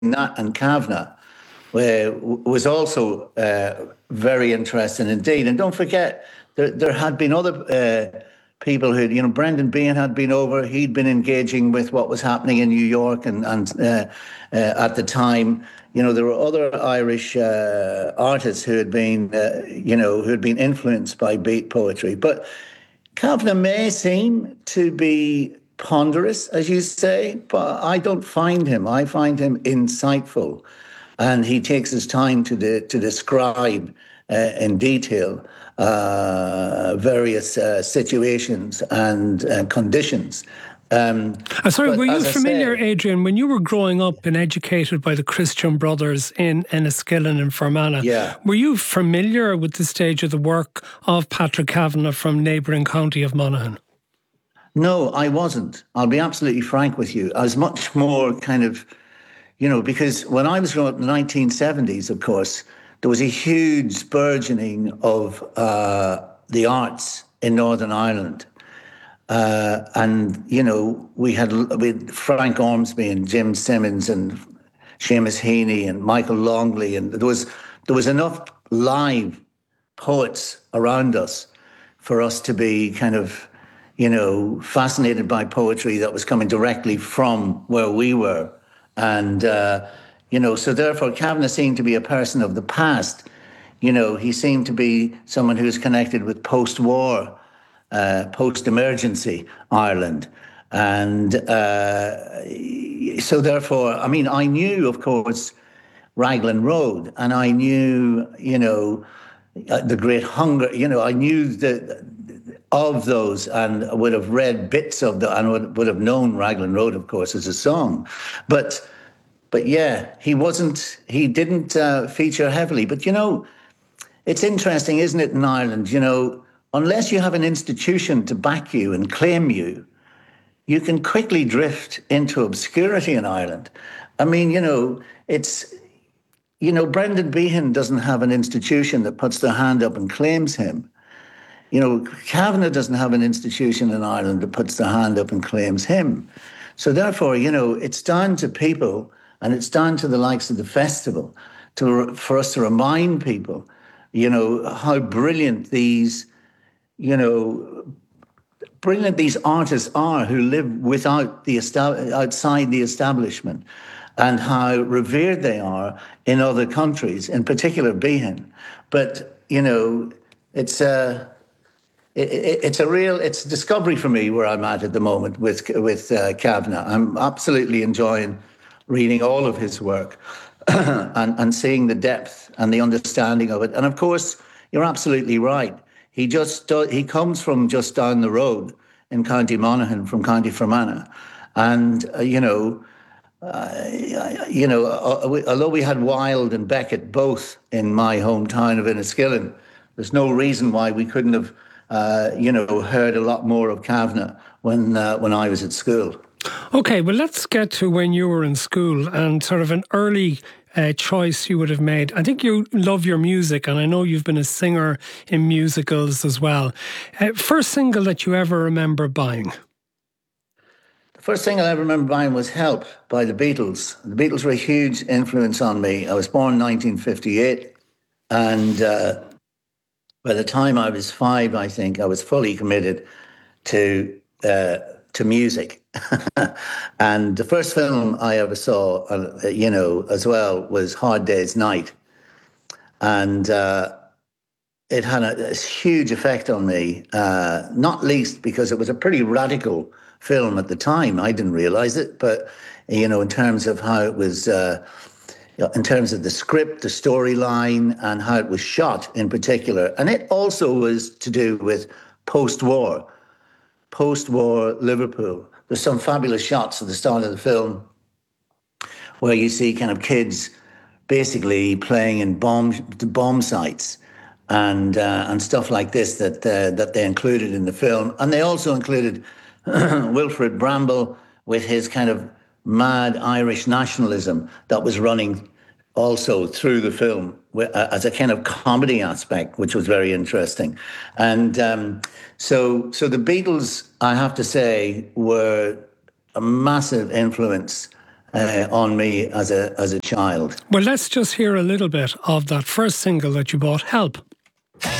Nat and Kavanagh was also very interesting indeed. And don't forget, there had been other people who, Brendan Behan had been over. He'd been engaging with what was happening in New York, and at the time, there were other Irish artists who had been, who had been influenced by beat poetry. But Kavanagh may seem to be ponderous, as you say, but I don't find him. I find him insightful, and he takes his time to describe in detail various situations and conditions. Sorry, were you familiar, Adrian, when you were growing up and educated by the Christian Brothers in Enniskillen and Fermanagh? Yeah. Were you familiar with the stage of the work of Patrick Kavanagh from neighbouring county of Monaghan? No, I wasn't. I'll be absolutely frank with you. I was much more kind of, because when I was growing up in the 1970s, of course, there was a huge burgeoning of the arts in Northern Ireland. And, we had Frank Ormsby and Jim Simmons and Seamus Heaney and Michael Longley. And there was enough live poets around us for us to be kind of, fascinated by poetry that was coming directly from where we were. And, so therefore Kavanagh seemed to be a person of the past. He seemed to be someone who was connected with post-war, post-emergency Ireland. And so therefore, I knew, of course, Raglan Road, and I knew, the Great Hunger, I knew of those, and would have read bits of and would have known Raglan Road, of course, as a song. But yeah, he didn't feature heavily. But, it's interesting, isn't it, in Ireland, unless you have an institution to back you and claim you, you can quickly drift into obscurity in Ireland. It's, Brendan Behan doesn't have an institution that puts their hand up and claims him. Kavanagh doesn't have an institution in Ireland that puts their hand up and claims him. So therefore, it's down to people, and it's down to the likes of the festival for us to remind people, how brilliant these artists are who live outside the establishment, and how revered they are in other countries, in particular Behan. But, it's a discovery for me where I'm at the moment with Kavanagh. I'm absolutely enjoying reading all of his work and seeing the depth and the understanding of it. And of course, you're absolutely right. He comes from just down the road in County Monaghan, from County Fermanagh, and although we had Wilde and Beckett both in my hometown of Enniskillen, there's no reason why we couldn't have heard a lot more of Kavanagh when I was at school. Okay, well, let's get to when you were in school and sort of an early choice you would have made. I think you love your music, and I know you've been a singer in musicals as well. First single that you ever remember buying? The first single I remember buying was Help by the Beatles. The Beatles were a huge influence on me. I was born in 1958, and by the time I was 5, I think, I was fully committed to music. And the first film I ever saw, as well, was Hard Day's Night. And it had a huge effect on me, not least because it was a pretty radical film at the time. I didn't realize it, but, in terms of how it was, in terms of the script, the storyline, and how it was shot in particular. And it also was to do with post-war Liverpool. There's some fabulous shots at the start of the film where you see kind of kids basically playing in bomb sites and stuff like this that they included in the film. And they also included Wilfrid Bramble with his kind of mad Irish nationalism that was running also through the film as a kind of comedy aspect, which was very interesting. And so the Beatles, I have to say, were a massive influence on me as a child. Well, let's just hear a little bit of that first single that you bought, Help.